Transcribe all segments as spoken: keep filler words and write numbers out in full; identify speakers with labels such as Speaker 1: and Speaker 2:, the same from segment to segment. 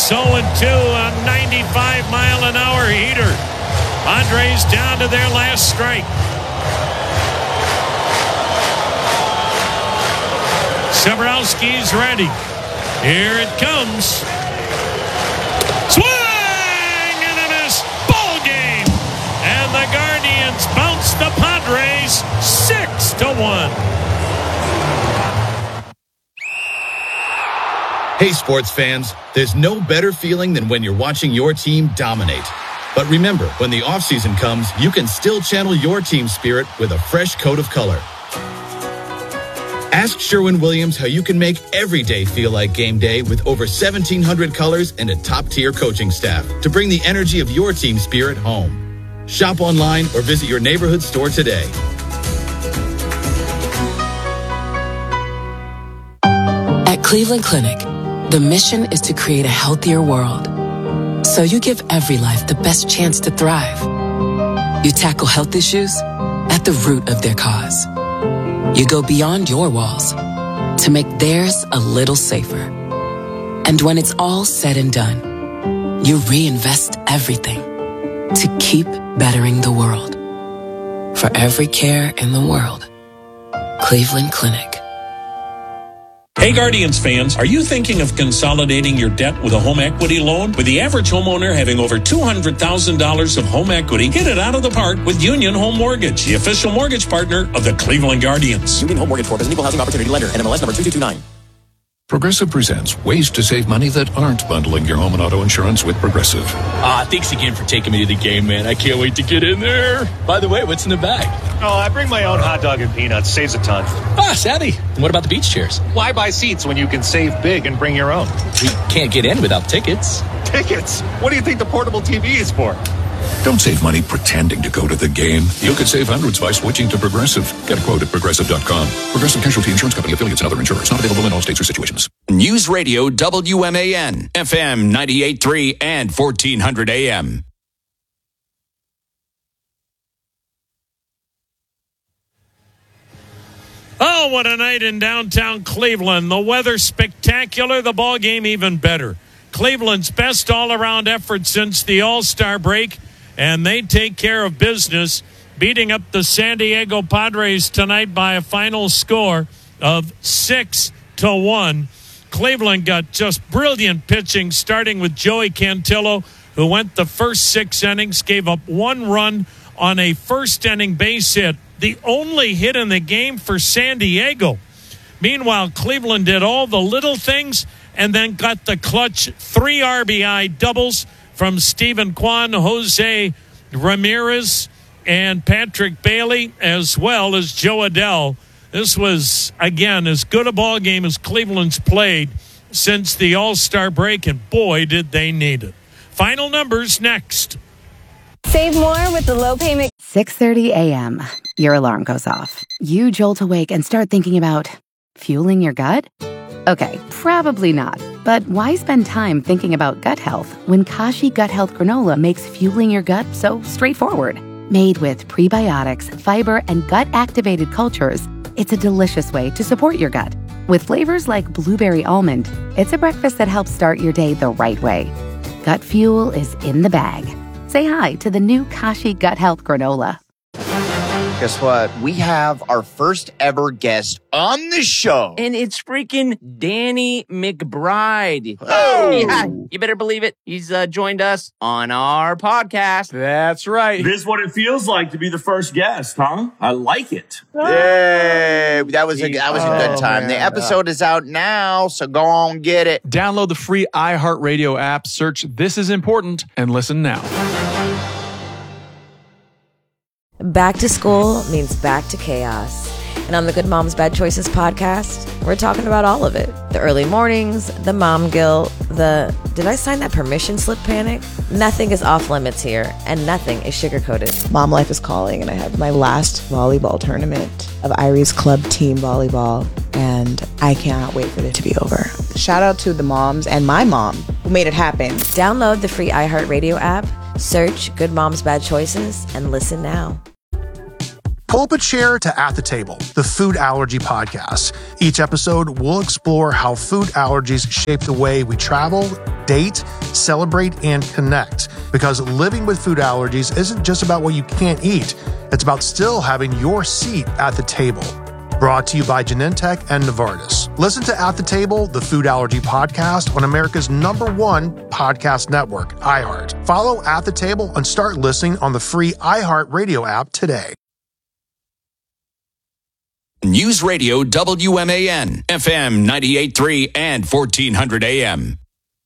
Speaker 1: It's oh and two, a ninety-five mile an hour heater. Padres down to their last strike. Zabrowski's ready. Here it comes. Swing and a miss. Ball game. And the Guardians bounce the Padres six to one.
Speaker 2: Hey, sports fans, there's no better feeling than when you're watching your team dominate. But remember, when the offseason comes, you can still channel your team spirit with a fresh coat of color. Ask Sherwin-Williams how you can make every day feel like game day with over seventeen hundred colors and a top-tier coaching staff to bring the energy of your team spirit home. Shop online or visit your neighborhood store today.
Speaker 3: At Cleveland Clinic, the mission is to create a healthier world. So you give every life the best chance to thrive. You tackle health issues at the root of their cause. You go beyond your walls to make theirs a little safer. And when it's all said and done, you reinvest everything to keep bettering the world. For every care in the world, Cleveland Clinic.
Speaker 1: Hey Guardians fans, are you thinking of consolidating your debt with a home equity loan? With the average homeowner having over two hundred thousand dollars of home equity, hit it out of the park with Union Home Mortgage, the official mortgage partner of the Cleveland Guardians.
Speaker 4: Union Home Mortgage Corp is an equal housing opportunity lender, N M L S number two two two nine.
Speaker 5: Progressive presents ways to save money that aren't bundling your home and auto insurance with Progressive.
Speaker 6: Ah, thanks again for taking me to the game, man. I can't wait to get in there. By the way, what's in the bag?
Speaker 7: Oh, I bring my own hot dog and peanuts. Saves a ton.
Speaker 6: Ah, savvy. And what about the beach chairs?
Speaker 7: Why buy seats when you can save big and bring your own?
Speaker 6: We can't get in without tickets.
Speaker 7: Tickets? What do you think the portable T V is for?
Speaker 5: Don't save money pretending to go to the game. You could save hundreds by switching to Progressive. Get a quote at progressive dot com. Progressive Casualty Insurance Company, affiliates, and other insurers. Not available in all states or situations.
Speaker 8: News Radio W M A N, F M ninety-eight point three and fourteen hundred A M.
Speaker 1: Oh, what a night in downtown Cleveland. The weather spectacular, the ball game even better. Cleveland's best all-around effort since the All-Star break, and they take care of business, beating up the San Diego Padres tonight by a final score of six to one. Cleveland got just brilliant pitching, starting with Joey Cantillo, who went the first six innings, gave up one run on a first-inning base hit, the only hit in the game for San Diego. Meanwhile, Cleveland did all the little things and then got the clutch three R B I doubles from Stephen Kwan, Jose Ramirez, and Patrick Bailey, as well as Joe Adell. This was, again, as good a ball game as Cleveland's played since the All-Star break, and boy, did they need it. Final numbers next.
Speaker 9: Save more with the low payment.
Speaker 10: six thirty a.m. Your alarm goes off. You jolt awake and start thinking about fueling your gut? Okay, probably not. But why spend time thinking about gut health when Kashi Gut Health Granola makes fueling your gut so straightforward? Made with prebiotics, fiber, and gut-activated cultures, it's a delicious way to support your gut. With flavors like blueberry almond, it's a breakfast that helps start your day the right way. Gut fuel is in the bag. Say hi to the new Kashi Gut Health Granola.
Speaker 11: Guess what? We have our first ever guest on the show.
Speaker 12: And it's freaking Danny McBride.
Speaker 11: Oh!
Speaker 12: Yeah, you better believe it. He's uh, joined us on our podcast.
Speaker 13: That's right. This is what it feels like to be the first guest, huh? I like it.
Speaker 11: Yay! That was a, that was a good
Speaker 13: Oh,
Speaker 11: time.
Speaker 13: man.
Speaker 11: The episode is out now, so go on get it.
Speaker 13: Download the free iHeartRadio app, search This Is Important, and listen now.
Speaker 14: Back to school means back to chaos. And on the Good Moms Bad Choices podcast, we're talking about all of it. The early mornings, the mom guilt, the did I sign that permission slip panic? Nothing is off limits here, and nothing is sugar-coated.
Speaker 15: Mom life is calling, and I have my last volleyball tournament of Irie's club team volleyball, and I cannot wait for it to be over. Shout out to the moms and my mom who made it happen.
Speaker 14: Download the free iHeartRadio app, search Good Moms Bad Choices, and listen now.
Speaker 16: Pull up a chair to At the Table, the food allergy podcast. Each episode, we'll explore how food allergies shape the way we travel date, celebrate, and connect. Because living with food allergies isn't just about what you can't eat. It's about still having your seat at the table. Brought to you by Genentech and Novartis. Listen to At the Table, the Food Allergy Podcast on America's number one podcast network, iHeart. Follow At the Table and start listening on the free iHeart Radio app today.
Speaker 8: News Radio W M A N, F M ninety-eight point three and fourteen hundred A M.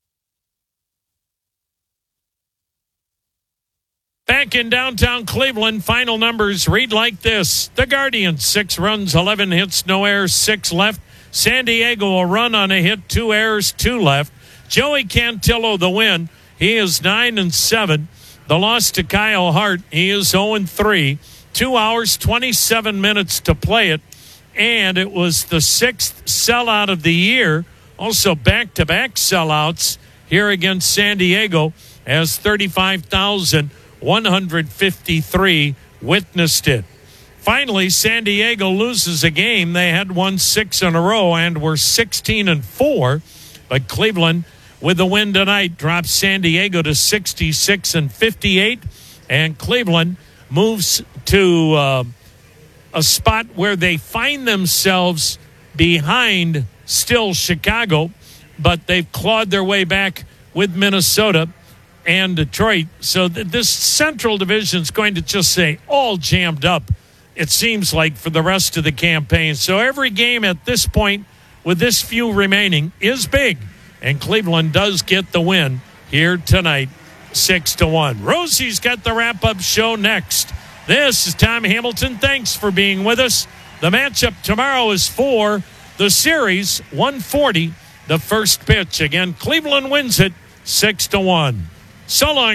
Speaker 1: Back in downtown Cleveland, final numbers read like this. The Guardians, six runs, eleven hits, no errors, six left. San Diego, a run on a hit, two errors, two left. Joey Cantillo, the win. He is nine and seven. The loss to Kyle Hart, he is zero and three. Two hours, twenty-seven minutes to play it. And it was the sixth sellout of the year. Also back-to-back sellouts here against San Diego as thirty-five thousand one hundred fifty-three witnessed it. Finally, San Diego loses a game. They had won six in a row and were sixteen and four. But Cleveland, with the win tonight, drops San Diego to sixty-six and fifty-eight. And Cleveland moves to uh, a spot where they find themselves behind still Chicago, but they've clawed their way back with Minnesota and Detroit. So th- this Central Division is going to just say all jammed up, it seems like, for the rest of the campaign. So every game at this point, with this few remaining, is big. And Cleveland does get the win here tonight, six to one. Rosie's got the wrap-up show next. This is Tom Hamilton. Thanks for being with us. The matchup tomorrow is for the series, one forty, the first pitch. Again, Cleveland wins it six to one. So long.